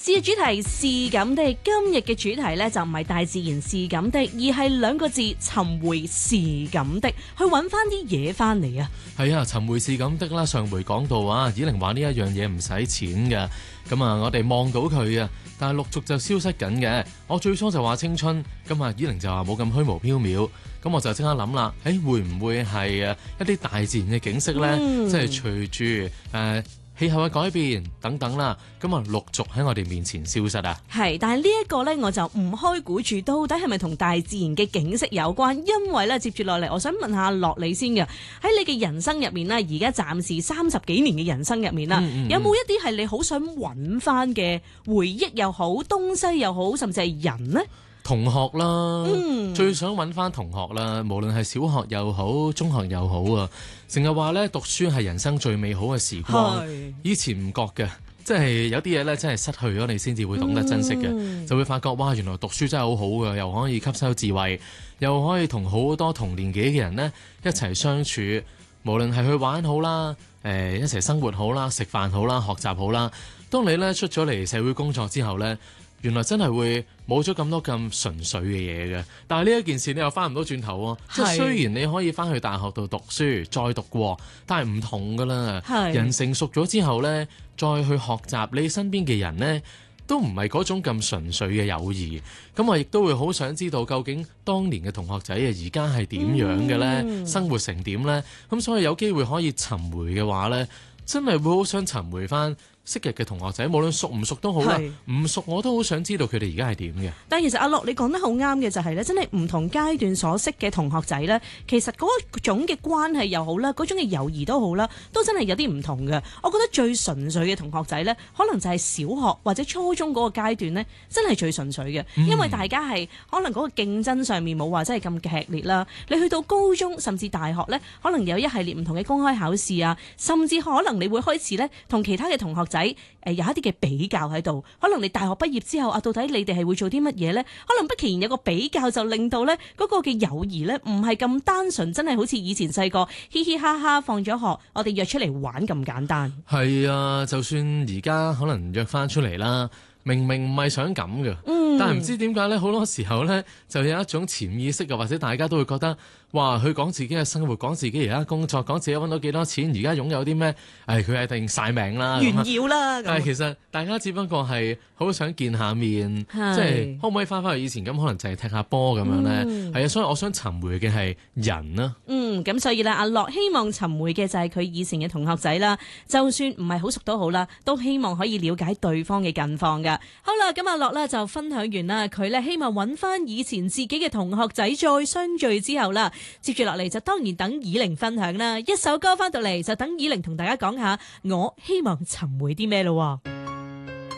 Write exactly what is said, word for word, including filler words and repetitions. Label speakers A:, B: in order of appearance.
A: 詩嘅主題是咁的，今日嘅主題呢，就唔係大自然是咁的，而係兩個字尋回是咁的，去揾翻啲嘢翻嚟啊！
B: 係啊，尋回是咁的啦。上回講到啊，以玲話呢一樣嘢唔使錢嘅，咁啊我哋望到佢啊，但係陸續就消失緊嘅。我最初就話青春，咁啊以玲就話冇咁虛無縹緲，咁我就即刻諗啦，誒會唔會係啊一啲大自然嘅景色呢？嗯、即係隨住誒。呃氣候嘅改變等等啦，咁啊陸續喺我哋面前消失啊。係，
A: 但係呢一個呢，我就唔開估住，到底係咪同大自然嘅景色有關？因為呢，接住落嚟，我想問下樂你先嘅，喺你嘅人生入面呢，而家暫時三十幾年嘅人生入面啦，嗯嗯嗯有冇一啲係你好想揾翻嘅回憶又好，東西又好，甚至係人呢？
B: 同學啦，嗯、最想揾翻同學啦，無論係小學又好，中學又好啊，成日話咧讀書係人生最美好嘅時光。以前唔覺嘅，即係有啲嘢咧，真係失去咗你先至會懂得珍惜嘅，嗯、就會發覺哇，原來讀書真係好好㗎，又可以吸收智慧，又可以同好多同年紀嘅人呢一齊相處，無論係去玩好啦，誒、呃、一齊生活好啦，食飯好啦，學習好啦。當你咧出咗嚟社會工作之後呢，原來真係會冇咗咁多咁純粹嘅嘢嘅，但係呢一件事你又翻唔到轉頭喎。即係雖然你可以翻去大學度讀書再讀過，但係唔同噶啦。人成熟咗之後呢，再去學習你身邊嘅人呢，都唔係嗰種咁純粹嘅友誼。咁我亦都會好想知道究竟當年嘅同學仔啊，而家係點樣嘅呢？嗯、生活成點呢？咁所以有機會可以尋回嘅話呢，真係會好想尋回翻昔日嘅同學仔，無論熟唔熟都好啦，唔熟我都好想知道佢哋而家係點嘅。
A: 但係其實阿樂你講得好啱嘅就係咧，真係唔同階段所識嘅同學仔咧，其實嗰種嘅關係又好啦，嗰種嘅友誼都好啦，都真係有啲唔同嘅。我覺得最純粹嘅同學仔咧，可能就係小學或者初中嗰個階段咧，真係最純粹嘅，因為大家係可能嗰個競爭上面冇話真係咁劇烈啦。你去到高中甚至大學咧，可能有一系列唔同嘅公開考試啊，甚至可能你會開始咧同其他嘅同學仔誒有一啲嘅比較喺度，可能你大學畢業之後啊，到底你哋係會做啲乜嘢呢？可能不其然有個比較，就令到咧嗰個嘅友誼咧唔係咁單純，真係好似以前細個嘻嘻哈哈放咗學，我哋約出嚟玩咁簡單。
B: 係啊，就算而家可能約翻出嚟啦，明明唔係想咁嘅，嗯、但係唔知點解咧，好多時候咧就有一種潛意識嘅，或者大家都會覺得。哇！佢講自己嘅生活，講自己而家工作，講自己揾到幾多錢，而家擁有啲咩？誒，佢係定晒命啦，
A: 炫耀啦。
B: 但係其實大家只不過係好想見下面，即係可唔可以翻返去以前咁？可能就係踢下波咁樣咧。係啊、嗯，所以我想尋回嘅係人啦。
A: 嗯，咁所以咧，阿樂希望尋回嘅就係佢以前嘅同學仔啦。就算唔係好熟都好啦，都希望可以了解對方嘅近況㗎。好啦，咁阿樂咧就分享完啦，佢咧希望揾翻以前自己嘅同學仔再相聚之後啦。接住落嚟就當然等以玲分享啦，一首歌翻到嚟就等以玲同大家講下我希望尋回啲咩咯。